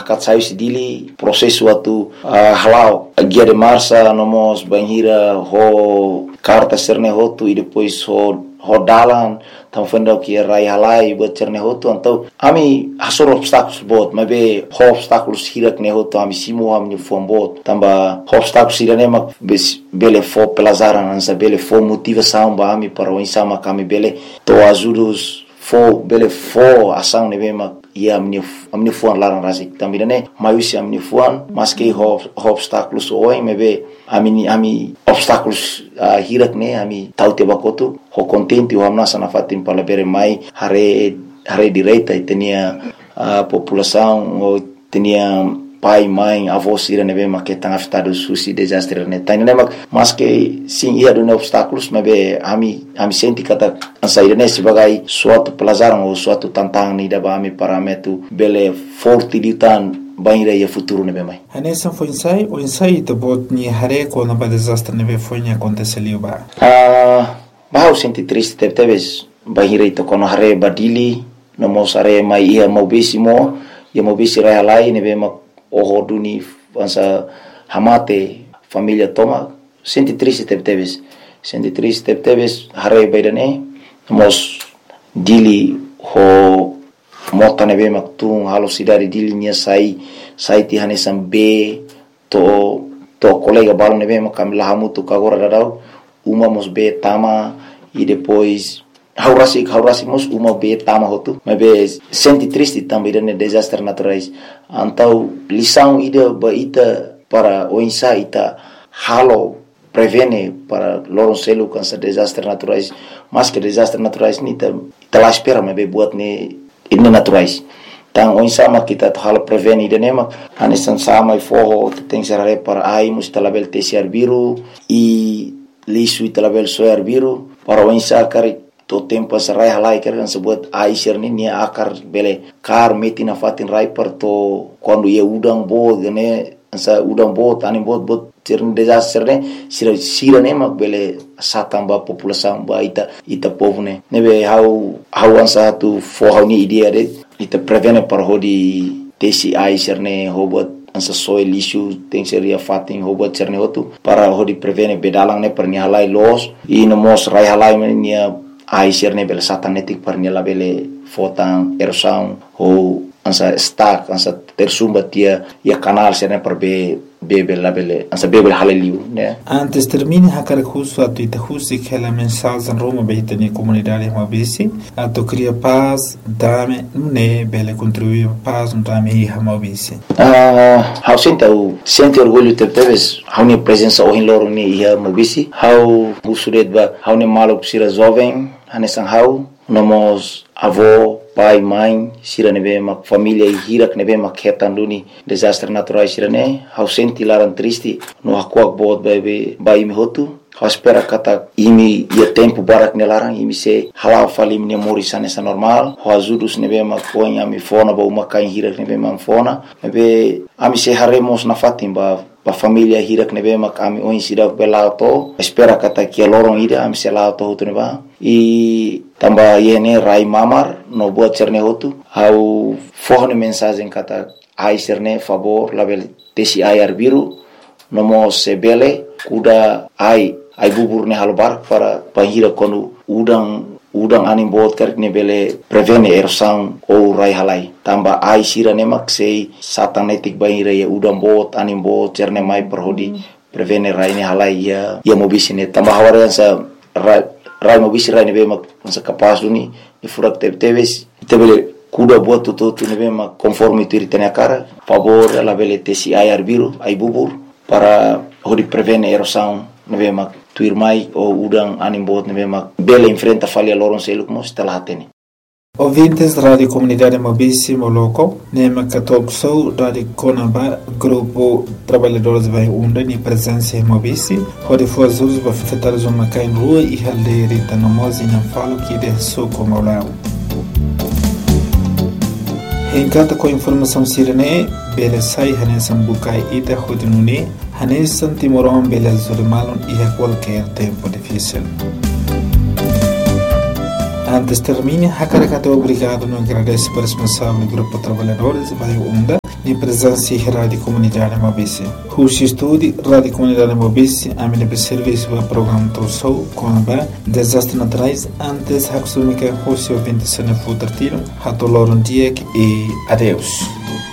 hakat saiu dili prosesu atu halau guia de marcha nomos banhira ho carta serne hotu e depois ho dalan tam fenda que rai halai buat cerne hotu então ami hasor obstáculos bot mabe obstáculos hirak ne hotu ami simu ami fom bot tamba obstáculos irane mak bele fo pelazaran ansa bele fo motivação ba ami para o insama kami bele to ajudos fo bele fo ação ne bema ia amni fuan larang rasik tambira ne mayusi amni fuan maske obstáculos oi mebe ami obstáculos hirak ne ami taute bakotu ho contente o amna sana fatin para bere mai hare direita e tinha a população ou tinha pai, mãe, avós ira nebe maketang afetado susi desastre ne tani ne mas que sim ia do obstáculos mebe ami senti kata ansaira ne sebagai suatu pelajaran ou suatu tantang ni daba ami parametu bele forte ditan banira ia futuro nebe mai anessa foi o ensaio de bot ni hare ko na desastre nebe foi ni aconteceu ba bahau senti triste teves banira ito kono hare badili no mosare mai ia mobisimo ia mobisi rai alai nebe o duni ansa hamate família toma senti triste teves hare baidane mos dili ho mota nebe maktung halo sidari dili nia sai ti hanesam be to colega balo nebe makam lahamu tu kagora dadau uma mos be tama e depois haurasi mos uma be tama hotu mabe senti triste também de desastres naturais então lição ida baita para o insaita halo prevene para loroncelo cansa desastres naturais mas que desastres naturais ni ta lá espera mabe buat ne ini naturais então o insama kita halo prevene ida nema anesan sama e forro tem serare para ai mus talabel tesiar biru e lisu talabel soar biru para o insakari to tempo sarai halai kan sebut aisir ni akar bele kar meti na fatin rai per to quando ia udang bo gane ansa udang bo tani bot cern desastre ne sira ne mak bele satamba população ba ita povo ne nebe how ansa tu for ni idea de ita prevene par hodi tesi aisir ne hobot ansa soil issue tem seria fatin hobot cerne hotu para hodi prevene bedalang ne per ni halai los e no mos rai halai ne aisir ne bele satanetik par nela bele fotan erosão ou ansa stack ansa tersumba tia ia canal sene per bebe la bele ansa bebe haleliu ne antes termine hakar khusu atu ita khusi kela mensagem Roma beita ni comunidade mabisi atu cria paz dame ne bele contribuir paz dame hi mabisi how sente orgulho teves how ni presença o loro ni ia mabisi how usuret ba how ni malok sira jovem hanesan how nomos avô pai mãe sira nebe mak família e hirak nebe mak hetanduni desastre naturais sira ne how senti laran triste no hakuak bot bai mi hotu how espera kata imi ia tempo barak nelarang imi se halau falim ne morisane sa normal how ajudus nebe mak ponya mi fona ba uma kain hirak nebe mak fona nebe ami se haremos na fatim ba família hirak nebe mak ami oin sidak belauto espera kata kia lorong ida ami se lauto hotu neba e tamba yene rai mamar no buat cerne hotu how forne mensagem kata ai cerne favor label tesi ayar biru nomo sebele kuda ai bubur ne halbar para pahira konu udang anim bot kerk ne bele prevene erosang ou rai halai tamba ai sira ne mak sei satanetik bahira ya udang bot anim bot cerne mai perhodi prevene rai ne halai ya mobisine tamba hawarian sa rai mobisi rai ne be mak sa kapas duni e furak teves tebele kuda buat tutu ne be mak conforme tu ritene cara favor la bele tesi ayar biru ai bubur para hodi prevene erosang ne be mak tuir mai o udang anim bot ne be mak bele enfrenta falha loron seluk mos talatene ouvintes da Rádio Comunidade Mobisi Moloco, Nema Katokso, Rádio Conaba, Grupo Trabalhadores vai Unda, ni presença em Mobisi, onde foi os usos para afetar os homens em rua e haldeirita no mozi não falo que de soco maulão. Em cada com informação sirene, bele sai hanesan bukai ida hodinuni, hanesan timoron bele zurimalon e a qualquer tempo difícil. Antes termine, Hakarakato obrigado no agradece para o responsável do Grupo Trabalhadores, vai Unda, em presença da Rádio Comunidade Mobisi. Os estúdios Rádio Comunidade Mobisi a minha serviço para o programa Troçou com a desastre naturais antes de que o ouvinte se não for tratado, e adeus.